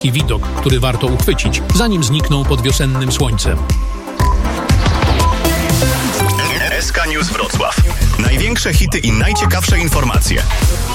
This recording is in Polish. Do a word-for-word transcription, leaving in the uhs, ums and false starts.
I widok, który warto uchwycić, zanim znikną pod wiosennym słońcem. S K News Wrocław. Największe hity i najciekawsze informacje.